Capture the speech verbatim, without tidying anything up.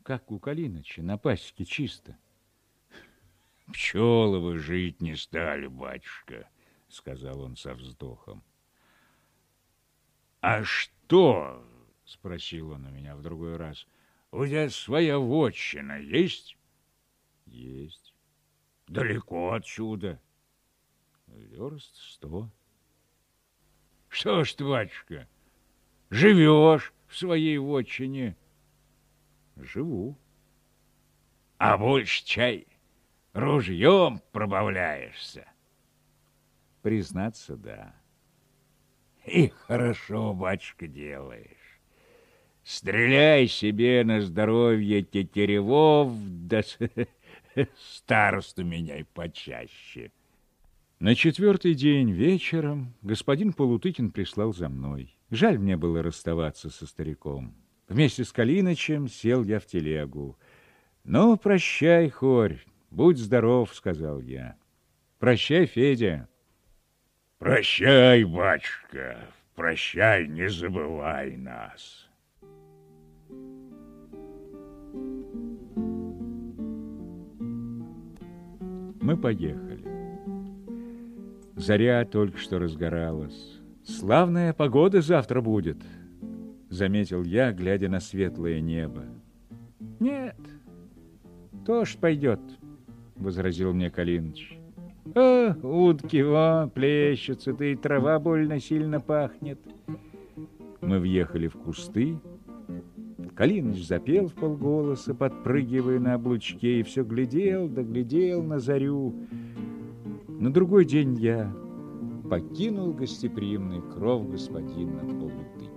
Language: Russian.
как у Калиныча, на пасеке чисто. Пчелы вы жить не стали, батюшка, сказал он со вздохом. А что, спросил он у меня в другой раз, у тебя своя вотчина есть? Есть. Далеко отсюда? Верст сто. Что ж ты, батюшка, живешь в своей вотчине? Живу. А больше чай ружьем пробавляешься? Признаться, да. И хорошо, батюшка, делаешь. Стреляй себе на здоровье тетеревов, да старосту меняй почаще. На четвертый день вечером господин Полутыкин прислал за мной. Жаль мне было расставаться со стариком. Вместе с Калинычем сел я в телегу. «Ну, прощай, Хорь, будь здоров», — сказал я. «Прощай, Федя». «Прощай, батюшка, прощай, не забывай нас». Мы поехали. Заря только что разгоралась. «Славная погода завтра будет», — заметил я, глядя на светлое небо. «Нет, дождь пойдет», — возразил мне Калиныч. «О, утки, во, плещутся, да и трава больно сильно пахнет». Мы въехали в кусты. Калиныч запел вполголоса, подпрыгивая на облучке, и все глядел да глядел на зарю. На другой день я покинул гостеприимный кров господина Полутыкина.